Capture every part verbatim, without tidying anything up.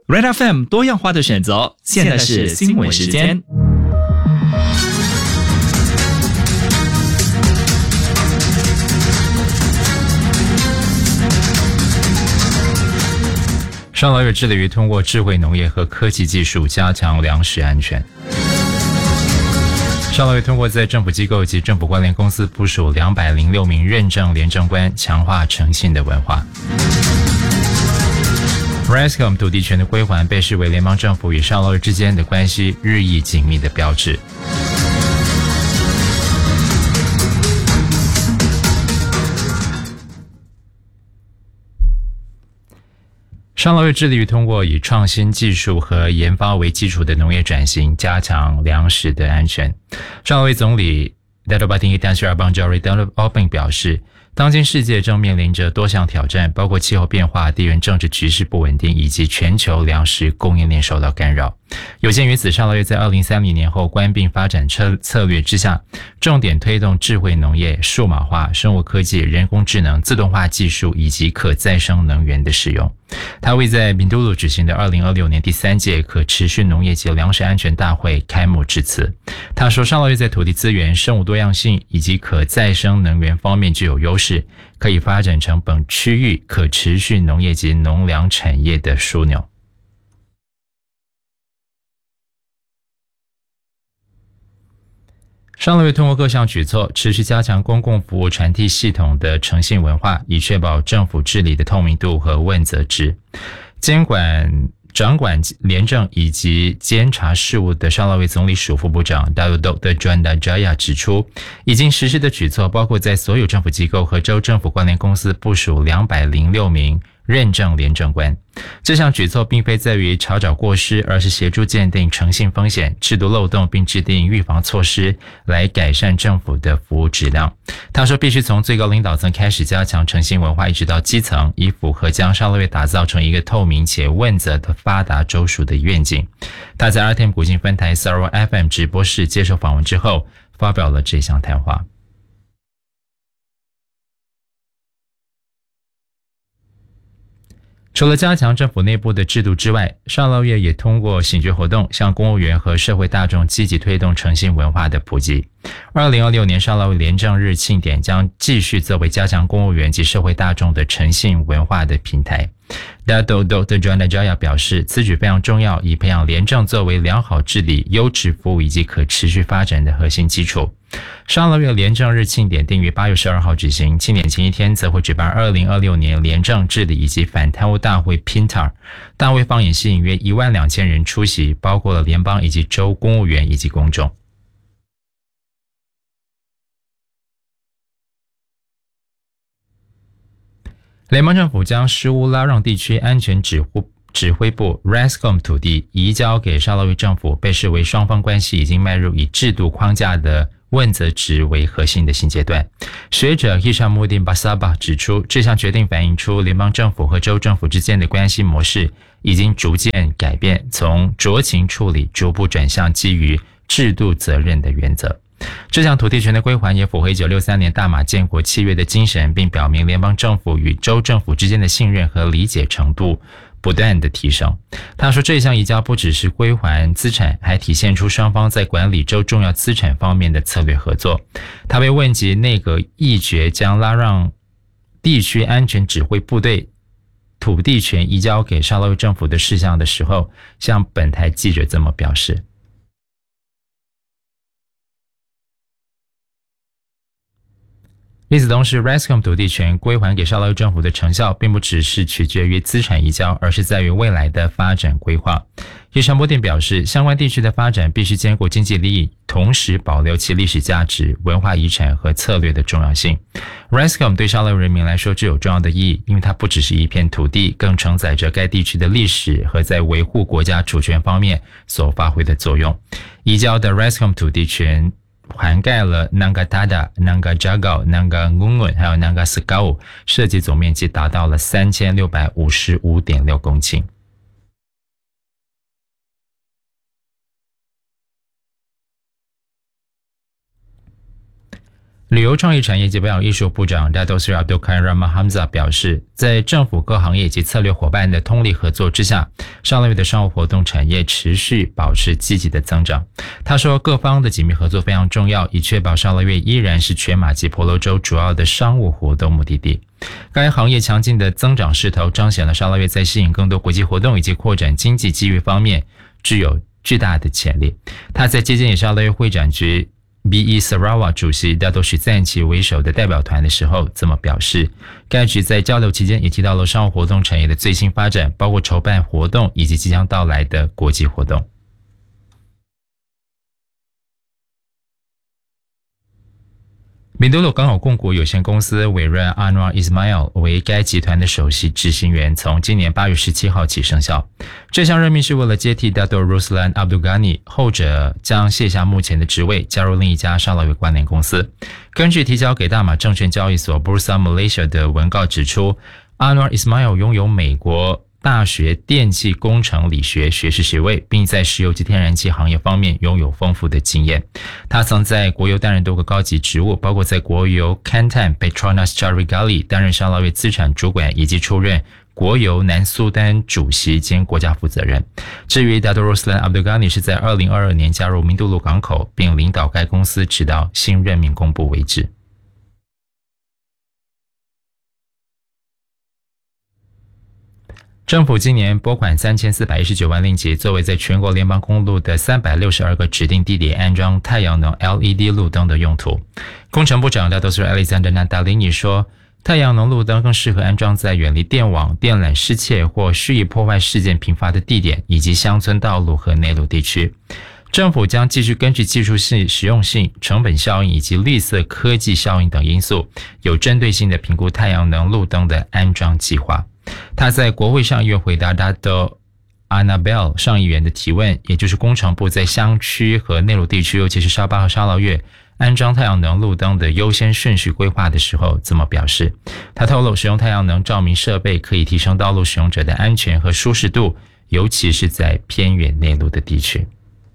Red F M 多样化的选择，现在是新闻时间。 上劳月致力于通过智慧农业和科技技术加强粮食安全。上劳月通过在政府机构及政府关联公司部署两百零六名认证廉政官，强化诚信的文化。R E S C O M 土地权的归还被视为联邦政府与上劳月之间的关系日益紧密的标志。上劳月致力于通过以创新技术和研发为基础的农业转型，加强粮食的安全。上劳月总理 Dato Batingi Tan Sri Abang Jari Openg 表示，当今世界正面临着多项挑战，包括气候变化、地缘政治局势不稳定，以及全球粮食供应链受到干扰。有鉴于此，上劳月在二零三零年后官并发展策策略之下，重点推动智慧农业、数码化、生物科技、人工智能、自动化技术以及可再生能源的使用。他为在宾都鲁举行的二零二六年第三届可持续农业及粮食安全大会开幕致辞。他说，上劳月在土地资源、生物多样性以及可再生能源方面具有优势，可以发展成本区域可持续农业及农粮产业的枢纽。上劳月通过各项举措，持续加强公共服务传递系统的诚信文化，以确保政府治理的透明度和问责制。监管掌管廉政以及监察事务的上劳月总理署副部长 Dato Djanda Jaya 指出，已经实施的举措包括在所有政府机构和州政府关联公司部署两百零六名认证廉政官。这项举措并非在于查找过失，而是协助鉴定诚信风险、制度漏洞，并制定预防措施来改善政府的服务质量。他说，必须从最高领导层开始加强诚信文化，一直到基层，以符合将上劳月打造成一个透明且问责的发达州属的愿景。他在 R T M 古晋分台 Sarawak F M 直播室接受访问之后，发表了这项谈话。除了加强政府内部的制度之外，上劳月也通过醒觉活动，向公务员和社会大众积极推动诚信文化的普及。二零二六年上劳月廉政日庆典将继续作为加强公务员及社会大众的诚信文化的平台。Dato Doktor Djanda Jaya 表示，此举非常重要，以培养廉政作为良好治理、优质服务以及可持续发展的核心基础。上劳月廉政日庆典定于八月十二号举行，庆典前一天则会举办二零二六年廉政治理以及反贪污大会 P I N T A R。 大会放眼吸引约一万两千人出席，包括了联邦以及州公务员以及公众。联邦政府将失乌拉让地区安全指挥指挥部 R E S C O M 土地移交给上劳月政府，被视为双方关系已经迈入以制度框架的问责制为核心的新阶段。学者 Hishamuddin Basaba 指出，这项决定反映出联邦政府和州政府之间的关系模式已经逐渐改变，从酌情处理逐步转向基于制度责任的原则。这项土地权的归还也符合一九六三年大马建国契约的精神，并表明联邦政府与州政府之间的信任和理解程度不断的提升。他说，这项移交不只是归还资产，还体现出双方在管理州重要资产方面的策略合作。他被问及内阁议决将拉让地区安全指挥部队土地权移交给上劳月政府的事项的时候，向本台记者这么表示。与此同时 R E S C O M 土地权归还给上劳月政府的成效并不只是取决于资产移交，而是在于未来的发展规划。叶长波电表示，相关地区的发展必须兼顾经济利益，同时保留其历史价值、文化遗产和策略的重要性。R E S C O M 对上劳月人民来说具有重要的意义，因为它不只是一片土地，更承载着该地区的历史和在维护国家主权方面所发挥的作用。移交的 R E S C O M 土地权涵盖了 Nanga Tada、Nanga Jagao、Nanga Ngungun 还有 Nanga Sekau， 涉及总面积达到了 三千六百五十五点六公顷。 旅游创意产业及表演艺术部长 Dato Sri Abdul Khair Rahman Hamzah 表示，在政府各行业及策略伙伴的通力合作之下，沙捞越的商务活动产业持续保持积极的增长。他说，各方的紧密合作非常重要，以确保沙捞越依然是全马及婆罗洲主要的商务活动目的地。该行业强劲的增长势头彰显了沙捞越在吸引更多国际活动以及扩展经济机遇方面具有巨大的潜力。他在接见以沙捞越会展局B E Sarawak 主席 Dato Sri Zanchi 为首的代表团的时候这么表示，该局在交流期间也提到了商务活动产业的最新发展，包括筹办活动以及即将到来的国际活动。米多鲁港口控股有限公司委任 Anwar Ismail 为该集团的首席执行员，从今年八月十七号起生效。这项任命是为了接替 Dato Ruslan Abdul Ghani， 后者将卸下目前的职位，加入另一家沙捞越关联公司。根据提交给大马证券交易所 Bursa Malaysia 的文告指出， Anwar Ismail 拥有美国大学电气工程理学学士学位，并在石油及天然气行业方面拥有丰富的经验。他曾在国油担任多个高级职务，包括在国油 Kelantan Petronas Carigali 担任沙捞越资产主管，以及出任国油南苏丹主席兼国家负责人。至于 Dato Ruslan Abdul Ghani 是在二零二二年加入明都鲁港口，并领导该公司直到新任命公布为止。政府今年拨款三千四百一十九万令吉，作为在全国联邦公路的三百六十二个指定地点安装太阳能 L E D 路灯的用途。工程部长 Dato Sri Alexander Nadalini 说，太阳能路灯更适合安装在远离电网、电缆失窃或蓄意破坏事件频发的地点，以及乡村道路和内陆地区。政府将继续根据技术性、实用性、成本效应以及绿色科技效应等因素，有针对性地评估太阳能路灯的安装计划。他在国会上又回答 Dato Annabel 上议员的提问，也就是工程部在乡区和内陆地区，尤其是沙巴和沙捞越安装太阳能路灯的优先顺序规划的时候这么表示。他透露，使用太阳能照明设备可以提升道路使用者的安全和舒适度，尤其是在偏远内陆的地区。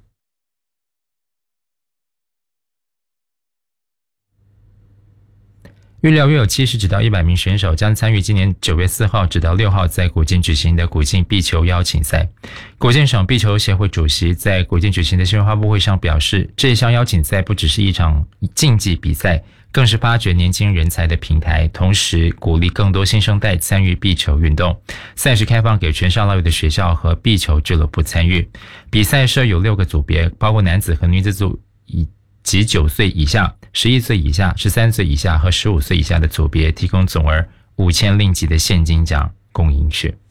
预料约有七十至到一百名选手将参与今年九月四号至到六号在古晋举行的古晋壁球邀请赛。古晋省壁球协会主席在古晋举行的新闻发布会上表示，这项邀请赛不只是一场竞技比赛，更是发掘年轻人才的平台，同时鼓励更多新生代参与壁球运动。赛事开放给全沙捞越的学校和壁球俱乐部参与。比赛设有六个组别，包括男子和女子组以及九岁以下、十一岁以下、十三岁以下和十五岁以下的组别，提供总额五千令吉的现金奖供赢学。